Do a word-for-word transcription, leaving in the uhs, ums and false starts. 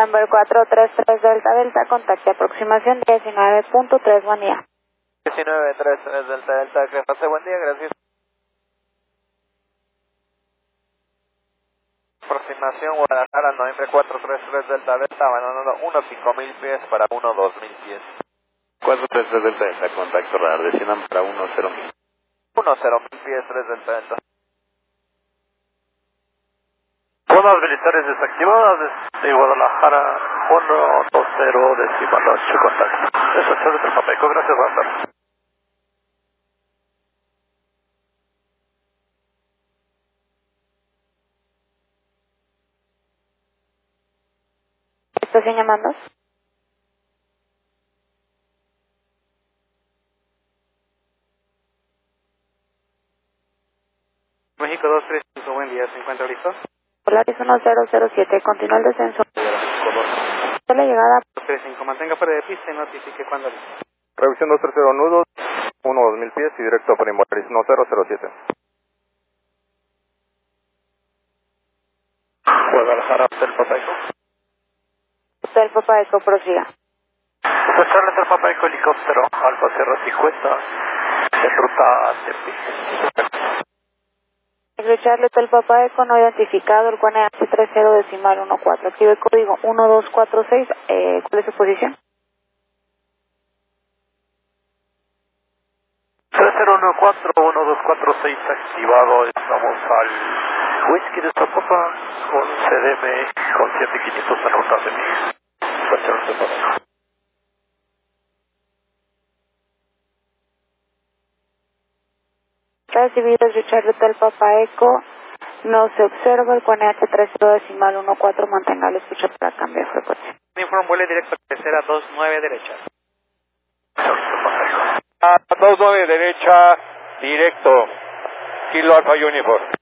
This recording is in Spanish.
Number cuatro tres tres Delta Delta, contacte aproximación diecinueve punto tres, buen día. diecinueve punto tres Delta Delta, que pase buen día, gracias. Aproximación Guadalajara, November cuatro tres tres Delta Delta, abandonando uno cinco mil pies para uno dos mil pies. cuatro tres tres Delta Delta, contacto radar, desciendan para uno cero mil. uno cero mil pies, tres Delta Delta. Zonas militares desactivadas de Guadalajara, uno dos cero decimal ocho, contacto. Eso es el Papeco, gracias, Bandar. ¿Estación llamando? México dos tres, buen día, ¿se encuentra listo? Polaris uno cero cero siete, continúa el descenso. De la llegada. dos tres cinco, mantenga fuera de pista y notifique cuando listo. Reducción dos tres cero nudos, uno dos mil pies y directo a Polaris uno cero cero siete. Guadalajara, Hotel Papeco. Hotel Papa Eco, prosiga. Pues Charlie Hotel Papeco, helicóptero, Alfa Sierra cincuenta, en ruta a Tepic. Charlie Hotel Papa Eco no identificado, el Q N H treinta decimal uno cuatro, active el código uno dos cuatro seis, eh, ¿cuál es su posición? tres cero uno cuatro uno dos cuatro seis activado, estamos al Whisky de Zapopan con C D M con siete mil quinientos en ruta a Tepic. Recibido Richard Hotel Papa Eco, no se observa el Q N H treinta decimal uno cuatro, mantenga la escucha para cambio de frecuencia. Me informo, vuelo directo a tercera dos nueve derecha. A dos nueve derecha, directo, Kilo Alfa Uniform.